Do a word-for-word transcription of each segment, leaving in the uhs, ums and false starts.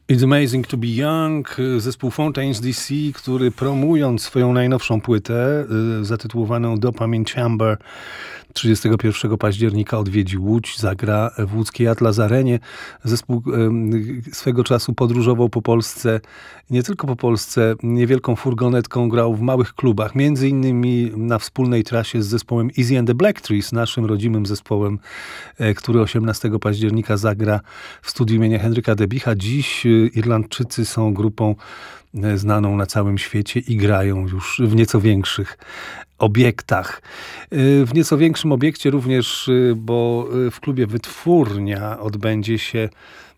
It's Amazing to be Young, zespół Fontaines D C, który promując swoją najnowszą płytę y, zatytułowaną Dopamine Chamber trzydziestego pierwszego października odwiedzi Łódź, zagra w łódzkiej Atlas Arenie. Zespół y, swego czasu podróżował po Polsce, nie tylko po Polsce, niewielką furgonetką grał w małych klubach, między innymi na wspólnej trasie z zespołem Easy and the Black Trees, naszym rodzimym zespołem, y, który osiemnastego października zagra w studiu imienia Henryka Debicha. Dziś y, Irlandczycy są grupą y, znaną na całym świecie i grają już w nieco większych obiektach. W nieco większym obiekcie również, bo w klubie Wytwórnia odbędzie się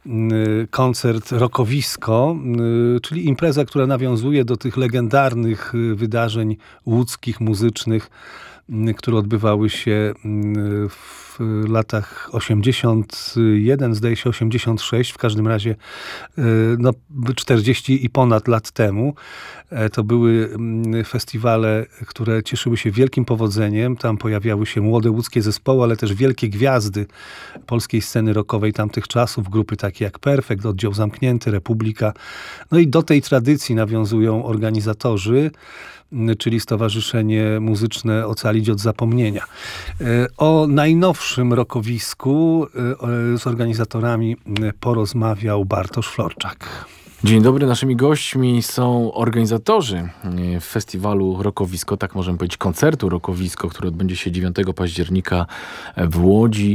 koncert Rockowisko, czyli impreza, która nawiązuje do tych legendarnych wydarzeń łódzkich, muzycznych, które odbywały się w latach osiemdziesiąt jeden, zdaje się osiemdziesiąt sześć, w każdym razie no, czterdzieści i ponad lat temu. To były festiwale, które cieszyły się wielkim powodzeniem. Tam pojawiały się młode łódzkie zespoły, ale też wielkie gwiazdy polskiej sceny rockowej tamtych czasów, grupy takie jak Perfekt, Oddział Zamknięty, Republika. No i do tej tradycji nawiązują organizatorzy, czyli Stowarzyszenie Muzyczne Ocalić od Zapomnienia. O najnowszym rockowisku z organizatorami porozmawiał Bartosz Florczak. Dzień dobry, naszymi gośćmi są organizatorzy festiwalu Rockowisko, tak możemy powiedzieć, koncertu Rockowisko, który odbędzie się dziewiątego października w Łodzi.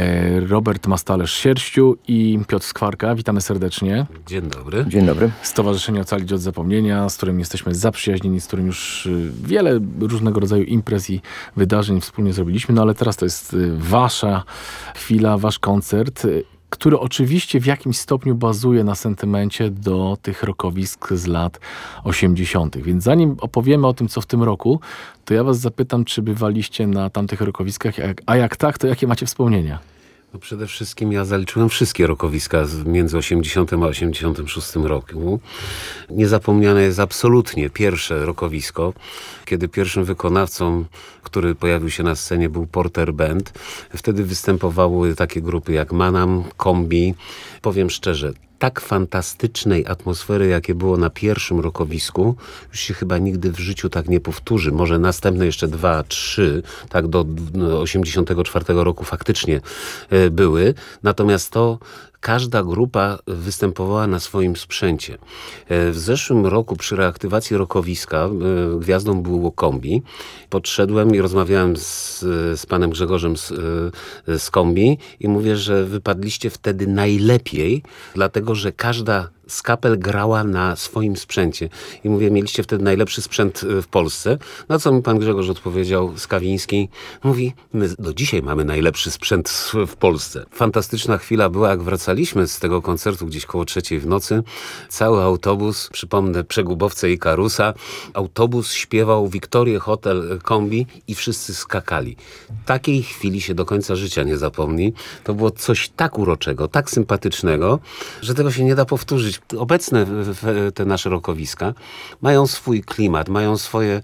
Robert Mastalerz-Sierściu i Piotr Skwarka. Witamy serdecznie. Dzień dobry. Dzień dobry. Stowarzyszenie Ocalić od Zapomnienia, z którym jesteśmy zaprzyjaźnieni, z którym już wiele różnego rodzaju imprez i wydarzeń wspólnie zrobiliśmy, no ale teraz to jest wasza chwila, wasz koncert, który oczywiście w jakimś stopniu bazuje na sentymencie do tych rockowisk z lat osiemdziesiątych. Więc zanim opowiemy o tym, co w tym roku, to ja was zapytam, czy bywaliście na tamtych rockowiskach, a jak tak, to jakie macie wspomnienia? No przede wszystkim ja zaliczyłem wszystkie rockowiska między osiemdziesiątym a osiemdziesiątym szóstym roku. Niezapomniane jest absolutnie pierwsze rockowisko, kiedy pierwszym wykonawcą, który pojawił się na scenie, był Porter Band. Wtedy występowały takie grupy jak Manam, Kombi. Powiem szczerze, tak fantastycznej atmosfery, jakie było na pierwszym rockowisku, już się chyba nigdy w życiu tak nie powtórzy. Może następne jeszcze dwa, trzy, tak do osiemdziesiątego czwartego roku faktycznie były. Natomiast to każda grupa występowała na swoim sprzęcie. W zeszłym roku przy reaktywacji rockowiska gwiazdą było Kombi. Podszedłem i rozmawiałem z, z panem Grzegorzem z, z Kombi i mówię, że wypadliście wtedy najlepiej, dlatego że każda z kapel grała na swoim sprzęcie. I mówię, mieliście wtedy najlepszy sprzęt w Polsce. Na co mi pan Grzegorz odpowiedział, Skawiński, mówi, my do dzisiaj mamy najlepszy sprzęt w Polsce. Fantastyczna chwila była, jak wracaliśmy z tego koncertu gdzieś koło trzeciej w nocy. Cały autobus, przypomnę, Przegubowce i Karusa, autobus śpiewał Wiktorię Hotel Kombi i wszyscy skakali. Takiej chwili się do końca życia nie zapomni. To było coś tak uroczego, tak sympatycznego, że tego się nie da powtórzyć. Obecne te nasze rockowiska mają swój klimat, mają swoje,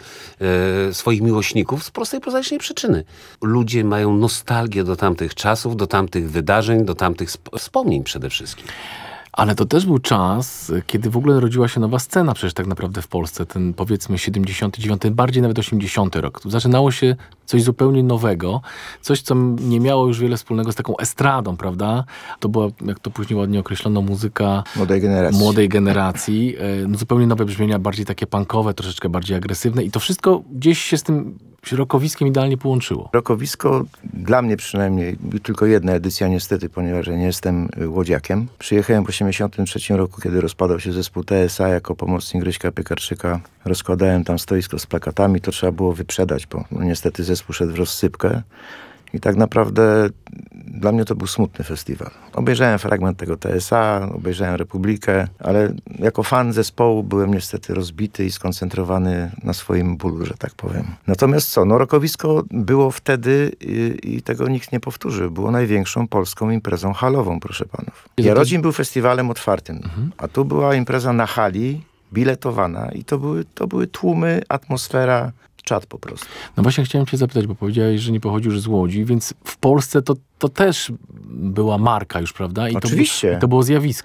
e, swoich miłośników z prostej, prozaicznej przyczyny. Ludzie mają nostalgię do tamtych czasów, do tamtych wydarzeń, do tamtych sp- wspomnień przede wszystkim. Ale to też był czas, kiedy w ogóle rodziła się nowa scena przecież tak naprawdę w Polsce. Ten powiedzmy siedemdziesiąty dziewiąty, bardziej nawet osiemdziesiąty rok. Tu zaczynało się coś zupełnie nowego. Coś, co nie miało już wiele wspólnego z taką estradą, prawda? To była, jak to później ładnie określono, muzyka młodej generacji. Młodej generacji. No, zupełnie nowe brzmienia, bardziej takie punkowe, troszeczkę bardziej agresywne. I to wszystko gdzieś się z tym rockowiskiem idealnie połączyło. Rockowisko, dla mnie przynajmniej, tylko jedna edycja niestety, ponieważ ja nie jestem łodziakiem. Przyjechałem w osiemdziesiątym trzecim roku, kiedy rozpadał się zespół T S A jako pomocnik Grześka Piekarczyka. Rozkładałem tam stoisko z plakatami, to trzeba było wyprzedać, bo no, niestety zespół szedł w rozsypkę. I tak naprawdę dla mnie to był smutny festiwal. Obejrzałem fragment tego T S A, obejrzałem Republikę, ale jako fan zespołu byłem niestety rozbity i skoncentrowany na swoim bólu, że tak powiem. Natomiast co, no rockowisko było wtedy i, i tego nikt nie powtórzy. Było największą polską imprezą halową, proszę panów. Jarocin był festiwalem otwartym, mhm. a tu była impreza na hali, biletowana i to były, to były tłumy, atmosfera, czad po prostu. No właśnie chciałem cię zapytać, bo powiedziałeś, że nie pochodzisz z Łodzi, więc w Polsce to, to też była marka już, prawda? I Oczywiście. To, było, to było zjawisko.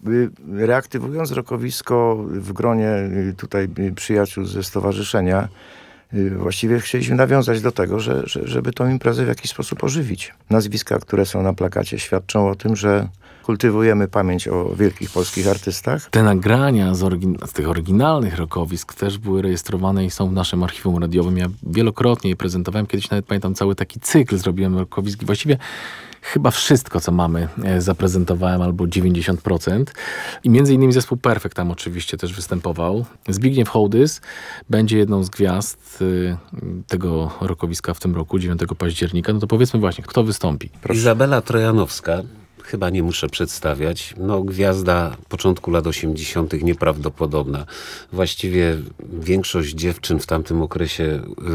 y, reaktywując rokowisko w gronie y, tutaj y, przyjaciół ze stowarzyszenia, y, właściwie chcieliśmy nawiązać do tego, że, że, żeby tą imprezę w jakiś sposób ożywić. Nazwiska, które są na plakacie, świadczą o tym, że kultywujemy pamięć o wielkich polskich artystach. Te nagrania z, orygin- z tych oryginalnych rokowisk też były rejestrowane i są w naszym archiwum radiowym. Ja wielokrotnie je prezentowałem. Kiedyś nawet pamiętam cały taki cykl zrobiłem rokowisk. Właściwie chyba wszystko, co mamy, e, zaprezentowałem, albo dziewięćdziesiąt procent. I między innymi zespół Perfekt tam oczywiście też występował. Zbigniew Hołdys będzie jedną z gwiazd y, tego rokowiska w tym roku, dziewiątego października. No to powiedzmy właśnie, kto wystąpi? Izabela Trojanowska. Chyba nie muszę przedstawiać. No, gwiazda początku lat osiemdziesiątych nieprawdopodobna. Właściwie większość dziewczyn w tamtym okresie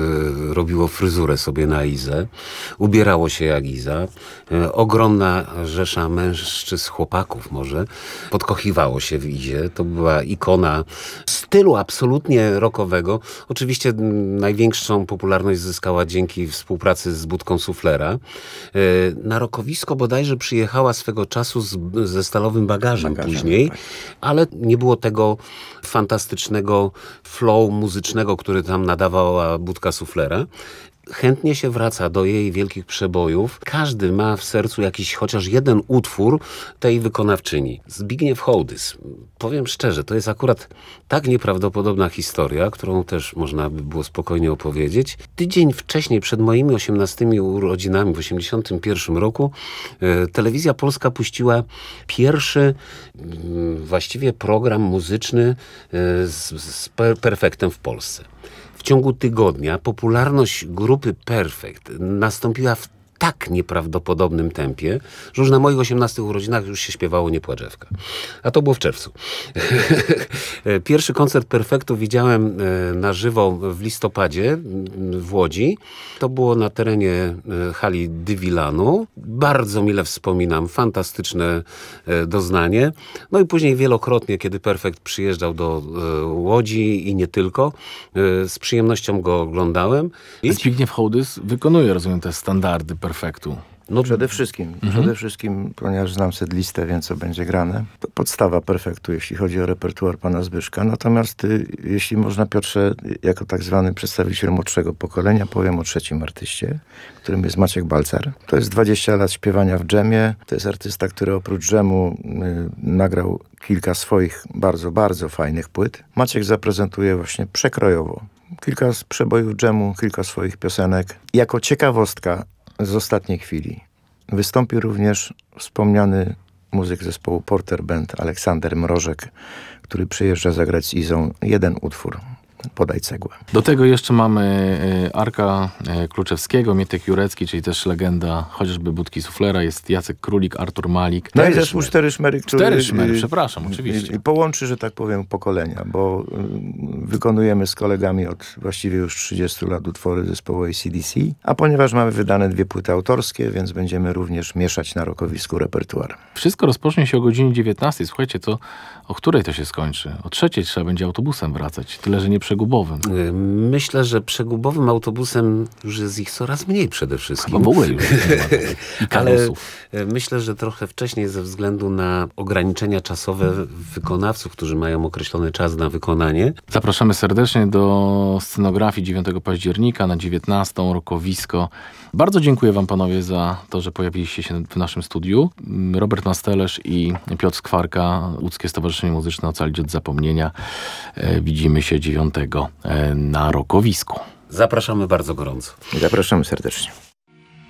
y, robiło fryzurę sobie na Izę. Ubierało się jak Iza. Y, ogromna rzesza mężczyzn, chłopaków może, podkochiwało się w Izie. To była ikona stylu absolutnie rockowego. Oczywiście m, największą popularność zyskała dzięki współpracy z Budką Suflera. Y, na rokowisko bodajże przyjechała swego czasu z, ze Stalowym Bagażem, Bagażem, później, tak. ale nie było tego fantastycznego flow muzycznego, który tam nadawała Budka Suflera. Chętnie się wraca do jej wielkich przebojów. Każdy ma w sercu jakiś chociaż jeden utwór tej wykonawczyni. Zbigniew Hołdys. Powiem szczerze, to jest akurat tak nieprawdopodobna historia, którą też można by było spokojnie opowiedzieć. Tydzień wcześniej, przed moimi osiemnastymi urodzinami w osiemdziesiątym pierwszym roku, e, Telewizja Polska puściła pierwszy m, właściwie program muzyczny e, z, z per- Perfektem w Polsce. W ciągu tygodnia popularność grupy Perfekt nastąpiła w tak nieprawdopodobnym tempie, że już na moich osiemnastych urodzinach już się śpiewało Nie płaczewka. A to było w czerwcu. Pierwszy koncert Perfektu widziałem na żywo w listopadzie w Łodzi. To było na terenie hali Dywilanu. Bardzo mile wspominam. Fantastyczne doznanie. No i później wielokrotnie, kiedy Perfekt przyjeżdżał do Łodzi i nie tylko, z przyjemnością go oglądałem. I Zbigniew Hołdys wykonuje, rozumiem, te standardy Perfektu. no, Przede wszystkim, przede wszystkim, ponieważ znam setlistę, wiem co będzie grane, to podstawa Perfektu, jeśli chodzi o repertuar pana Zbyszka. Natomiast y, jeśli można, Piotrze, jako tak zwany przedstawiciel młodszego pokolenia, powiem o trzecim artyście, którym jest Maciek Balcar. To jest dwadzieścia lat śpiewania w dżemie. To jest artysta, który oprócz dżemu y, nagrał kilka swoich bardzo, bardzo fajnych płyt. Maciek zaprezentuje właśnie przekrojowo kilka z przebojów dżemu, kilka swoich piosenek. Jako ciekawostka z ostatniej chwili wystąpi również wspomniany muzyk zespołu Porter Band Aleksander Mrożek, który przyjeżdża zagrać z Izą jeden utwór. Podaj cegłę. Do tego jeszcze mamy e, Arka e, Kluczewskiego, Mietek Jurecki, czyli też legenda chociażby Budki Suflera, jest Jacek Królik, Artur Malik. No i Cztery zespół szmery. Cztery Szmery, który Cztery szmery, y, przepraszam, oczywiście. y, połączy, że tak powiem, pokolenia, bo y, wykonujemy z kolegami od właściwie już trzydziestu lat utwory zespołu A C D C, a ponieważ mamy wydane dwie płyty autorskie, więc będziemy również mieszać na rokowisku repertuar. Wszystko rozpocznie się o godzinie dziewiętnastej. Słuchajcie, to o której to się skończy? O trzeciej trzeba będzie autobusem wracać, tyle że nie przegubowym. myślę, że przegubowym autobusem już jest ich coraz mniej przede wszystkim. Chyba w ogóle już nie ma tego. I Ale karusów. myślę, że trochę wcześniej ze względu na ograniczenia czasowe wykonawców, którzy mają określony czas na wykonanie. Zapraszamy serdecznie do scenografii dziewiątego października na dziewiętnastą, rokowisko. Bardzo dziękuję wam, panowie, za to, że pojawiliście się w naszym studiu. Robert Mastelesz i Piotr Skwarka, Łódzkie Stowarzyszenie Muzyczne Ocalić od Zapomnienia. E, widzimy się dziewiątego e, na rokowisku. Zapraszamy bardzo gorąco. Zapraszamy serdecznie.